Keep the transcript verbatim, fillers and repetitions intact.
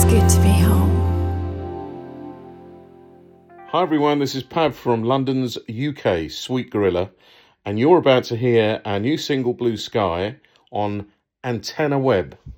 It's good to be home. Hi everyone, this is Pav from London's U K, Sweet Gorilla, and you're about to hear our new single Blue Sky on Antenna Web.